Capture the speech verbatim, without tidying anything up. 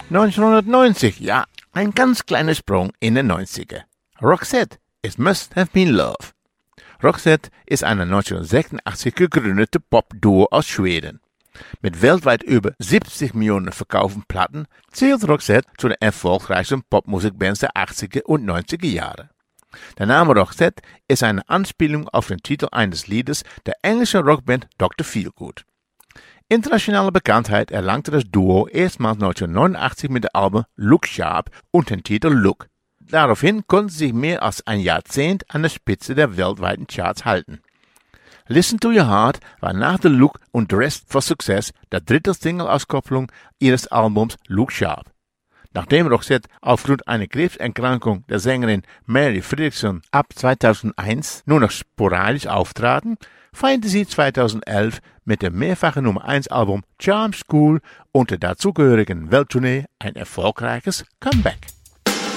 neunzehnhundertneunzig, ja, ein ganz kleiner Sprung in den neunziger. Roxette, It Must Have Been Love. Roxette ist ein neunzehnhundertsechsundachtzig gegründete Pop-Duo aus Schweden. Mit weltweit über siebzig Millionen verkauften Platten zählt Roxette zu den erfolgreichsten Popmusikbands der achtziger und neunziger Jahre. Der Name Roxette ist eine Anspielung auf den Titel eines Liedes der englischen Rockband Doktor Feelgood. Internationale Bekanntheit erlangte das Duo erstmals neunzehnhundertneunundachtzig mit dem Album Look Sharp und dem Titel Look. Daraufhin konnten sie sich mehr als ein Jahrzehnt an der Spitze der weltweiten Charts halten. Listen to Your Heart war nach The Look und Dressed for Success der dritte Single-Auskopplung ihres Albums Look Sharp. Nachdem Roxette aufgrund einer Krebserkrankung der Sängerin Mary Fredriksson ab zweitausendeins nur noch sporadisch auftraten, feierte sie zweitausendelf mit dem mehrfachen Nummer eins Album Charm School und der dazugehörigen Welttournee ein erfolgreiches Comeback.